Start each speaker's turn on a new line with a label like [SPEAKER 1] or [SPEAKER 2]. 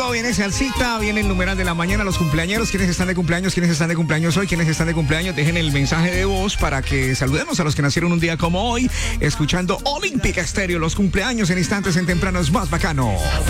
[SPEAKER 1] rico, viene salsita, viene el numeral de la mañana, los cumpleañeros, quienes están de cumpleaños, quienes están de cumpleaños hoy, quienes están de cumpleaños, dejen el mensaje de voz para que saludemos a los que nacieron un día como hoy, escuchando Olímpica Estéreo, los cumpleaños en instantes, en temprano es más bacano.